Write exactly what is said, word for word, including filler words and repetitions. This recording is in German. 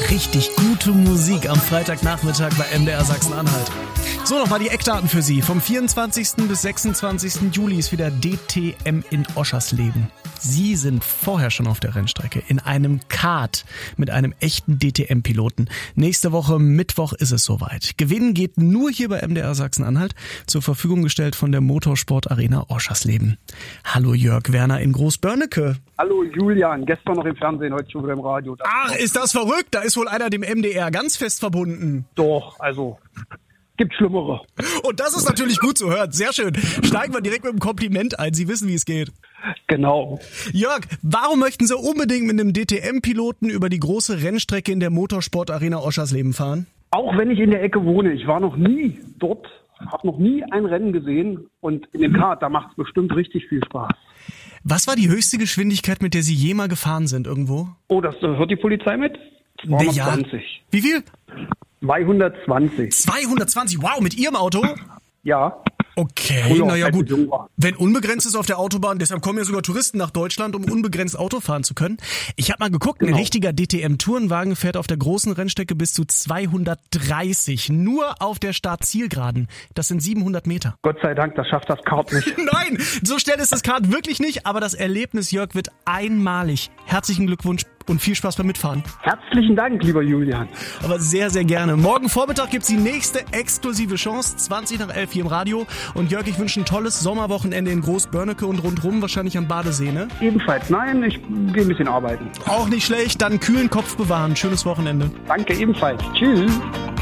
Richtig gute Musik am Freitagnachmittag bei M D R Sachsen-Anhalt. So, nochmal die Eckdaten für Sie. Vom vierundzwanzigsten bis sechsundzwanzigsten Juli ist wieder D T M in Oschersleben. Sie sind vorher schon auf der Rennstrecke in einem Kart mit einem echten D T M-Piloten. Nächste Woche Mittwoch ist es soweit. Gewinnen geht nur hier bei M D R Sachsen-Anhalt, zur Verfügung gestellt von der Motorsport Arena Oschersleben. Hallo Jörg Werner in Großbörnecke. Hallo Julian, gestern noch im Fernsehen, heute schon wieder im Radio. Das Ach, ist das verrückt? Da ist wohl einer dem M D R ganz fest verbunden. Doch, also... Gibt Schlimmere. Und das ist natürlich gut zu hören. Sehr schön. Steigen wir direkt mit einem Kompliment ein. Sie wissen, wie es geht. Genau. Jörg, warum möchten Sie unbedingt mit einem D T M-Piloten über die große Rennstrecke in der Motorsport Arena Oschersleben fahren? Auch wenn ich in der Ecke wohne. Ich war noch nie dort, habe noch nie ein Rennen gesehen. Und in dem Kart, da macht es bestimmt richtig viel Spaß. Was war die höchste Geschwindigkeit, mit der Sie je mal gefahren sind irgendwo? Oh, das hört die Polizei mit? zweihundertzwanzig. Ja. Wie viel? zweihundertzwanzig. zweihundertzwanzig, wow, mit Ihrem Auto? Ja. Okay, naja gut, wenn unbegrenzt ist auf der Autobahn, deshalb kommen ja sogar Touristen nach Deutschland, um unbegrenzt Auto fahren zu können. Ich habe mal geguckt, genau. Ein richtiger D T M-Tourenwagen fährt auf der großen Rennstrecke bis zu zweihundertdreißig, nur auf der Start-Zielgeraden. Das sind siebenhundert Meter. Gott sei Dank, das schafft das Kart nicht. Nein, so schnell ist das Kart wirklich nicht, aber das Erlebnis, Jörg, wird einmalig. Herzlichen Glückwunsch und viel Spaß beim Mitfahren. Herzlichen Dank, lieber Julian. Aber sehr, sehr gerne. Morgen Vormittag gibt's die nächste exklusive Chance, zwanzig nach elf hier im Radio. Und Jörg, ich wünsche ein tolles Sommerwochenende in Großbörnecke und rundrum, wahrscheinlich am Badesee, ne? Ebenfalls. Nein, ich gehe ein bisschen arbeiten. Auch nicht schlecht. Dann kühlen Kopf bewahren. Schönes Wochenende. Danke, ebenfalls. Tschüss.